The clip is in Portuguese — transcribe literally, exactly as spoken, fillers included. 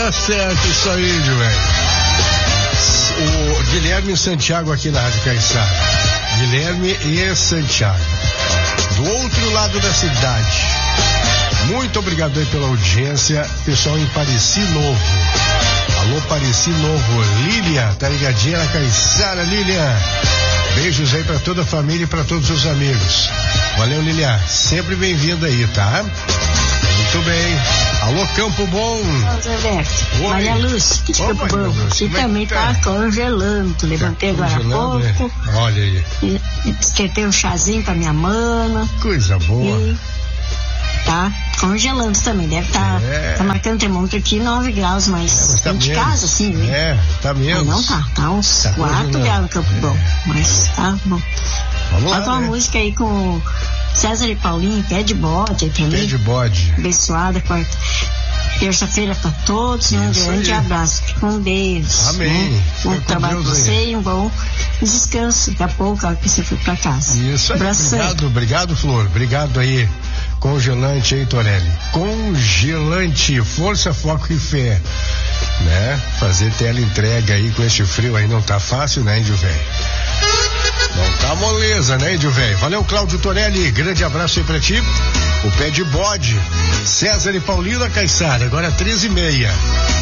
Tá certo, isso aí, velho. O Guilherme Santiago aqui na Rádio Caiçara. Guilherme e Santiago. Do outro lado da cidade. Muito obrigado aí pela audiência. Pessoal em Pareci Novo. Alô, Pareci Novo. Lilian, tá ligadinha na Caiçara, Lilian. Beijos aí pra toda a família e pra todos os amigos. Valeu, Lilian. Sempre bem-vinda aí, tá? Muito bem. Alô, Campo Bom. Oi, Maria Lúcia, que Campo Bom. Você também tá, tá congelando. Levantei tá agora há pouco. É? Olha aí. E, esquentei um chazinho pra minha mana. Coisa boa. E tá congelando também. Deve estar. Tá, é. Tá marcando termômetro aqui nove graus, mas, é, mas tá de casa, assim, né? É, tá mesmo. Não, não tá. Tá uns tá quatro graus no Campo é. Bom. Mas tá bom. Vamos lá. Bota uma né? música aí com César e Paulinho, Pé de Bode aí pra mim. Pé de Bode. Abençoada quarta. Terça-feira pra todos, um grande aí. abraço. Com Deus. Amém. Né? Bom trabalho pra você e um bom descanso. Daqui a pouco, a hora que você for pra casa. Isso aí. Abraço. Obrigado, obrigado, Flor. Obrigado aí. Congelante aí, Torelli. Congelante, força, foco e fé. Né? Fazer tela entrega aí com este frio aí não tá fácil, né, Índio Velho? Não tá moleza, né, Índio Velho? Valeu, Cláudio Torelli. Grande abraço aí pra ti. O Pé de Bode. César e Paulinho da Caiçara. Agora treze e meia.